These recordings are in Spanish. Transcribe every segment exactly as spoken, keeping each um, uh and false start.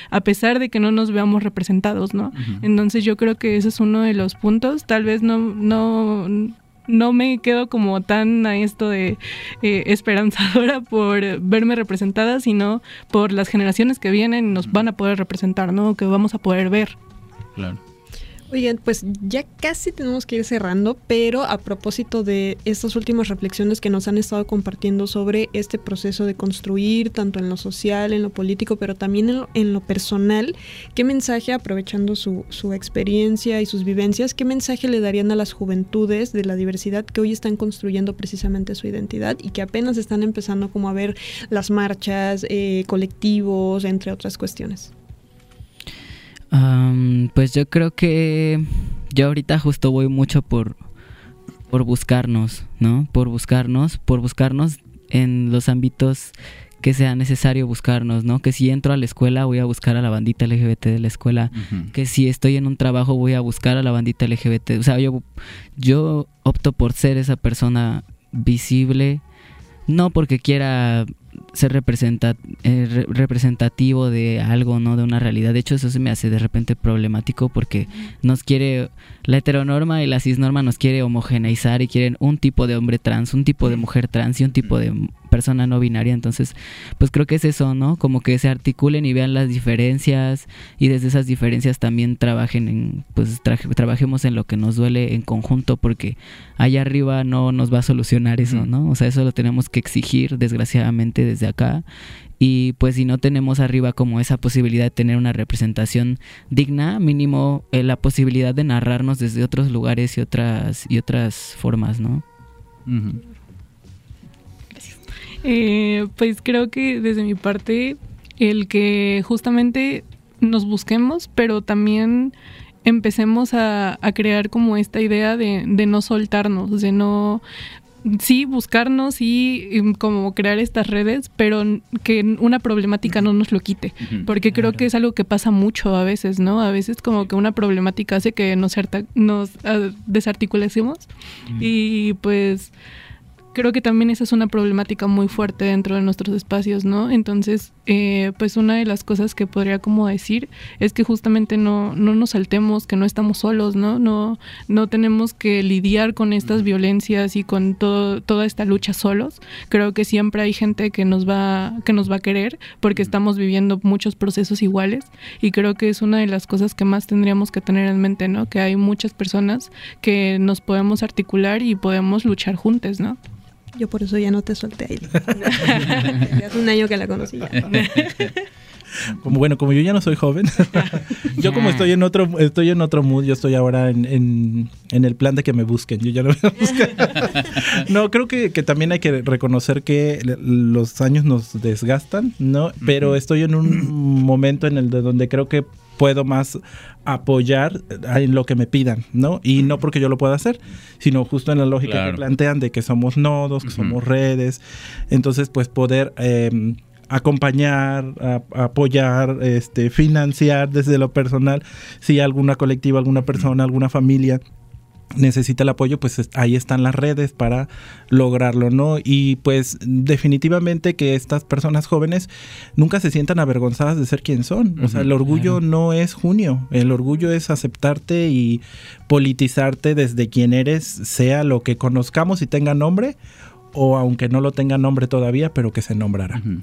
a pesar de que no nos veamos representados, ¿no? Uh-huh. Entonces yo creo que ese es uno de los puntos. Tal vez no, no, no me quedo como tan a esto de eh, esperanzadora por verme representada, sino por las generaciones que vienen y nos van a poder representar, ¿no? Que vamos a poder ver. Claro. Oigan, pues ya casi tenemos que ir cerrando, pero a propósito de estas últimas reflexiones que nos han estado compartiendo sobre este proceso de construir, tanto en lo social, en lo político, pero también en lo, en lo personal, ¿qué mensaje, aprovechando su, su experiencia y sus vivencias, qué mensaje le darían a las juventudes de la diversidad que hoy están construyendo precisamente su identidad y que apenas están empezando como a ver las marchas, eh, colectivos, entre otras cuestiones? Um, pues yo creo que yo ahorita justo voy mucho por por buscarnos, ¿no? Por buscarnos, por buscarnos en los ámbitos que sea necesario buscarnos, ¿no? Que si entro a la escuela voy a buscar a la bandita L G B T de la escuela, uh-huh. que si estoy en un trabajo voy a buscar a la bandita L G B T, o sea, yo yo opto por ser esa persona visible, no porque quiera ser representa, eh, re- representativo de algo, ¿no? De una realidad. De hecho, eso se me hace de repente problemático porque nos quiere, la heteronorma y la cisnorma nos quiere homogeneizar y quieren un tipo de hombre trans, un tipo de mujer trans y un tipo de persona no binaria. Entonces, pues creo que es eso, ¿no? Como que se articulen y vean las diferencias y desde esas diferencias también trabajen en, pues tra- trabajemos en lo que nos duele en conjunto, porque allá arriba no nos va a solucionar eso, ¿no? O sea, eso lo tenemos que exigir, desgraciadamente, desde acá. Y pues si no tenemos arriba como esa posibilidad de tener una representación digna, mínimo eh, la posibilidad de narrarnos desde otros lugares y otras y otras formas, ¿no? Uh-huh. Gracias. Eh, pues creo que desde mi parte el que justamente nos busquemos, pero también empecemos a, a crear como esta idea de, de no soltarnos, de no... Sí, buscarnos y, y como crear estas redes, pero que una problemática no nos lo quite, porque creo que es algo que pasa mucho a veces, ¿no? A veces como que una problemática hace que nos, harta, nos uh, desarticulemos uh-huh. y pues creo que también esa es una problemática muy fuerte dentro de nuestros espacios, ¿no? Entonces, eh, pues una de las cosas que podría como decir es que justamente no, no nos saltemos, que no estamos solos, ¿no? No, no tenemos que lidiar con estas violencias y con todo, toda esta lucha solos. Creo que siempre hay gente que nos va, que nos va a querer porque estamos viviendo muchos procesos iguales y creo que es una de las cosas que más tendríamos que tener en mente, ¿no? Que hay muchas personas que nos podemos articular y podemos luchar juntos, ¿no? Yo por eso ya no te solté ahí. Hace un año que la conocí ya. Como bueno, como yo ya no soy joven, yo como estoy en otro, estoy en otro mood, yo estoy ahora en, en, en el plan de que me busquen, yo ya no voy a buscar. No, creo que, que también hay que reconocer que los años nos desgastan, ¿no? Pero estoy en un momento en el de donde creo que puedo más apoyar en lo que me pidan, ¿no? Y no porque yo lo pueda hacer, sino justo en la lógica claro. que plantean de que somos nodos, que uh-huh. somos redes. Entonces, pues poder eh, acompañar, a, apoyar, este, financiar desde lo personal, si alguna colectiva, alguna persona, alguna familia necesita el apoyo, pues ahí están las redes para lograrlo, ¿no? Y pues definitivamente que estas personas jóvenes nunca se sientan avergonzadas de ser quien son. O uh-huh, sea, el orgullo claro. no es junio, el orgullo es aceptarte y politizarte desde quien eres, sea lo que conozcamos y tenga nombre, o aunque no lo tenga nombre todavía, pero que se nombrara. Uh-huh.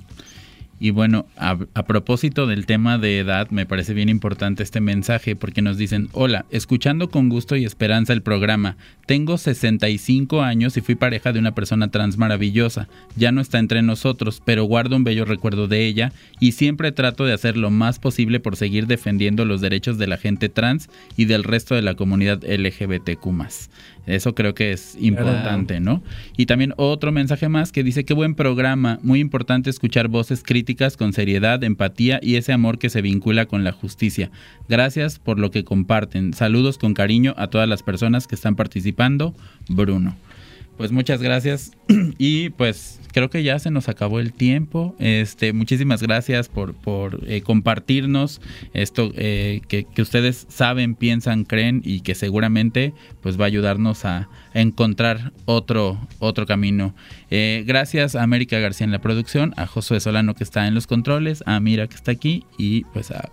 Y bueno, a, a propósito del tema de edad, me parece bien importante este mensaje porque nos dicen: hola, escuchando con gusto y esperanza el programa. Tengo sesenta y cinco años y fui pareja de una persona trans maravillosa. Ya no está entre nosotros, pero guardo un bello recuerdo de ella y siempre trato de hacer lo más posible por seguir defendiendo los derechos de la gente trans y del resto de la comunidad L G B T Q más. Eso creo que es importante, ¿no? Y también otro mensaje más que dice: qué buen programa, muy importante escuchar voces críticas con seriedad, empatía y ese amor que se vincula con la justicia. Gracias por lo que comparten. Saludos con cariño a todas las personas que están participando. Bruno. Pues muchas gracias y pues creo que ya se nos acabó el tiempo. Este, muchísimas gracias por, por eh, compartirnos esto eh, que, que ustedes saben, piensan, creen y que seguramente pues va a ayudarnos a, a encontrar otro, otro camino. Eh, gracias a América García en la producción, a Josué Solano que está en los controles, a Mira que está aquí y pues a